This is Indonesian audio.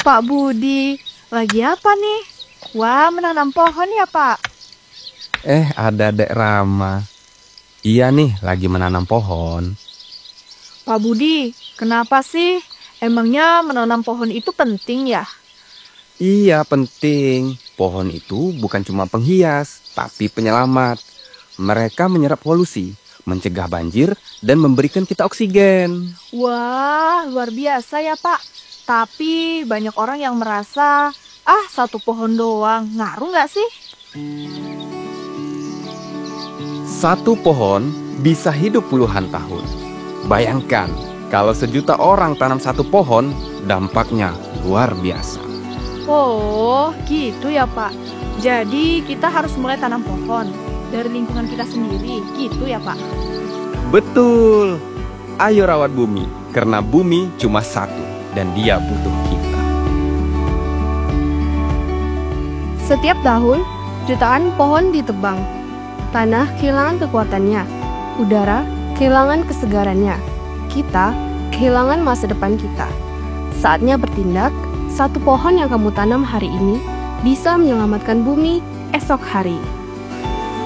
Pak Budi, lagi apa nih? Wah, menanam pohon ya, Pak? Ada Dek Rama. Iya nih, lagi menanam pohon. Pak Budi, kenapa sih? Emangnya menanam pohon itu penting ya? Iya, penting. Pohon itu bukan cuma penghias, tapi penyelamat. Mereka menyerap polusi, mencegah banjir, dan memberikan kita oksigen. Wah, luar biasa ya, Pak. Tapi banyak orang yang merasa, satu pohon doang. Ngaruh nggak sih? Satu pohon bisa hidup puluhan tahun. Bayangkan, kalau 1 juta orang tanam satu pohon, dampaknya luar biasa. Oh, gitu ya, Pak. Jadi kita harus mulai tanam pohon dari lingkungan kita sendiri. Gitu ya, Pak? Betul. Ayo rawat bumi, karena bumi cuma satu dan dia butuh kita. Setiap tahun, jutaan pohon ditebang. Tanah kehilangan kekuatannya. Udara kehilangan kesegarannya. Kita kehilangan masa depan kita. Saatnya bertindak, satu pohon yang kamu tanam hari ini bisa menyelamatkan bumi esok hari.